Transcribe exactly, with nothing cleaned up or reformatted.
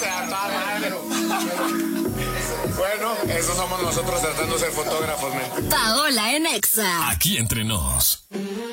te da toda madre. Bueno, eso somos nosotros tratando de ser fotógrafos, men. Paola en Exa. Aquí entre nos.